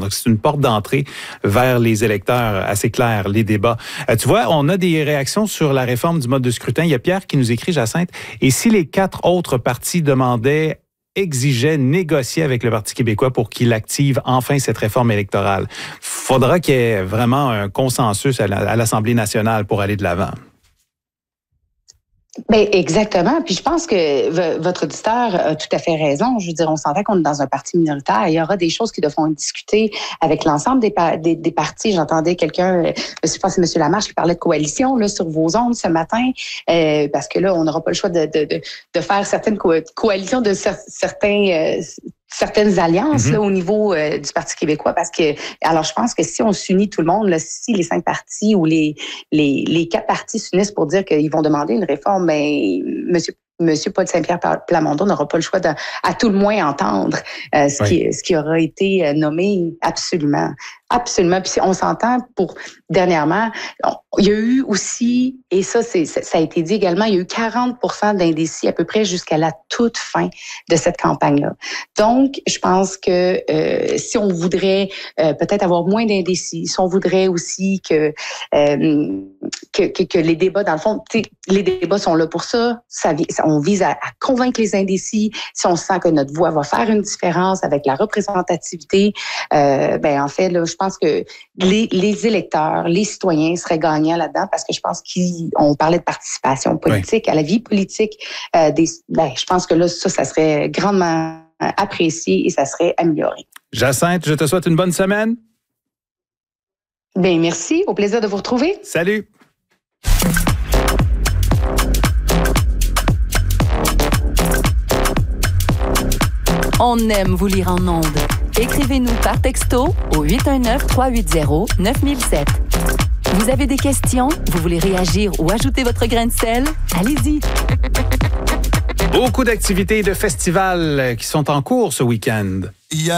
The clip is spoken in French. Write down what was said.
Donc, c'est une porte d'entrée vers les électeurs assez claire, les débats. Tu vois, on a des réactions sur la réforme du mode de scrutin. Il y a Pierre qui nous écrit, Jacinthe, et si les 4 autres partis exigeait, négocier avec le Parti québécois pour qu'il active enfin cette réforme électorale. Faudra qu'il y ait vraiment un consensus à l'Assemblée nationale pour aller de l'avant. Ben exactement. Puis je pense que votre auditeur a tout à fait raison. Je veux dire, on s'entend qu'on est dans un parti minoritaire. Il y aura des choses qui devront être discutées avec l'ensemble des partis. J'entendais quelqu'un, je pense que c'est M. Lamarche, qui parlait de coalition là sur vos ondes ce matin, parce que là, on n'aura pas le choix de faire certaines coalitions de certaines alliances là, au niveau du Parti québécois, parce que alors je pense que si on s'unit tout le monde, là, si les 5 partis ou les 4 partis s'unissent pour dire qu'ils vont demander une réforme, ben Monsieur Paul Saint-Pierre Plamondon n'aura pas le choix à tout le moins entendre ce qui aura été nommé absolument. Absolument. Puis on s'entend pour dernièrement, il y a eu aussi, et ça a été dit également, il y a eu 40% d'indécis à peu près jusqu'à la toute fin de cette campagne-là. Donc, je pense que si on voudrait peut-être avoir moins d'indécis, si on voudrait aussi que les débats, dans le fond, les débats sont là pour ça. On vise à convaincre les indécis. Si on sent que notre voix va faire une différence avec la représentativité, en fait, là, je pense que les électeurs, les citoyens seraient gagnants là-dedans parce que je pense qu'on parlait de participation politique, à la vie politique. Je pense que là, ça serait grandement apprécié et ça serait amélioré. Jacinthe, je te souhaite une bonne semaine. Bien, merci. Au plaisir de vous retrouver. Salut. On aime vous lire en ondes. Écrivez-nous par texto au 819-380-9007. Vous avez des questions? Vous voulez réagir ou ajouter votre grain de sel? Allez-y! Beaucoup d'activités et de festivals qui sont en cours ce week-end.